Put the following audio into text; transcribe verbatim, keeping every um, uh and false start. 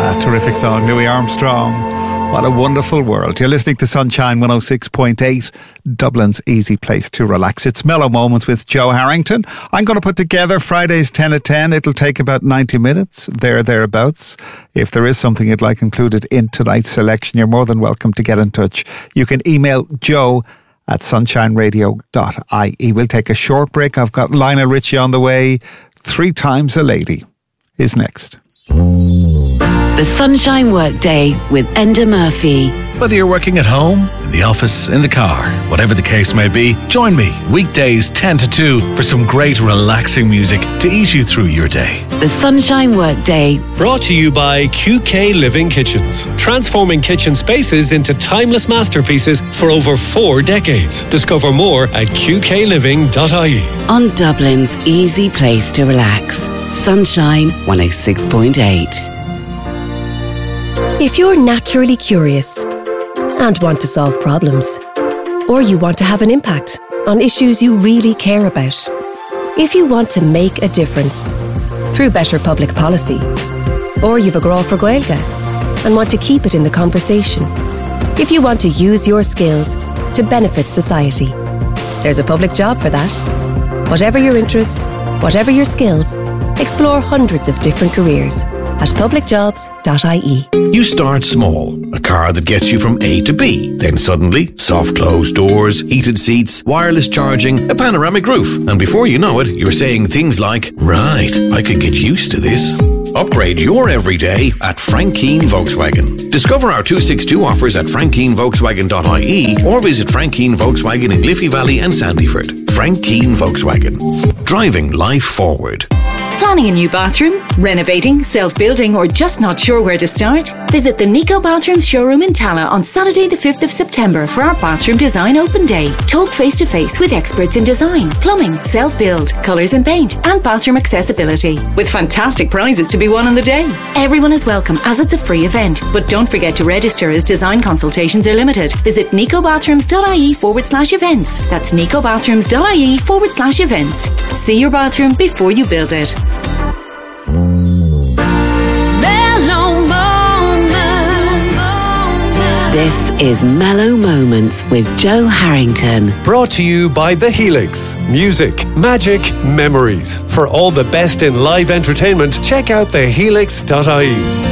Ah, terrific song, Louis Armstrong. What a wonderful world. You're listening to Sunshine one oh six point eight, Dublin's easy place to relax. It's Mellow Moments with Joe Harrington. I'm going to put together Friday's ten at ten. It'll take about ninety minutes, there, thereabouts. If there is something you'd like included in tonight's selection, you're more than welcome to get in touch. You can email Joe at sunshine radio dot I E. We'll take a short break. I've got Lionel Richie on the way. Three Times a Lady is next. The Sunshine Workday with Enda Murphy. Whether you're working at home, in the office, in the car, whatever the case may be, join me weekdays ten to two for some great relaxing music to ease you through your day. The Sunshine Workday. Brought to you by Q K Living Kitchens. Transforming kitchen spaces into timeless masterpieces for over four decades. Discover more at q k living dot I E. On Dublin's easy place to relax. Sunshine one oh six point eight. If you're naturally curious and want to solve problems, or you want to have an impact on issues you really care about, if you want to make a difference through better public policy, or you've a grá for Gaeilge and want to keep it in the conversation, if you want to use your skills to benefit society, there's a public job for that. Whatever your interest, whatever your skills, explore hundreds of different careers at public jobs dot I E. You start small, a car that gets you from A to B. Then suddenly, soft closed doors, heated seats, wireless charging, a panoramic roof. And before you know it, you're saying things like, right, I could get used to this. Upgrade your everyday at Frank Keane Volkswagen. Discover our two sixty-two offers at frank keane volkswagen dot I E or visit Frank Keane Volkswagen in Liffey Valley and Sandyford. Frank Keane Volkswagen. Driving life forward. Planning a new bathroom, renovating, self-building, or just not sure where to start? Visit the Nico Bathrooms showroom in Tala on Saturday the fifth of September for our Bathroom Design Open Day. Talk face-to-face with experts in design, plumbing, self-build, colours and paint, and bathroom accessibility. With fantastic prizes to be won on the day. Everyone is welcome as it's a free event, but don't forget to register as design consultations are limited. Visit nico bathrooms dot I E forward slash events. That's nico bathrooms dot I E forward slash events. See your bathroom before you build it. Mellow Moments. This is Mellow Moments with Joe Harrington. Brought to you by The Helix. Music, magic, memories. For all the best in live entertainment, check out the helix dot I E.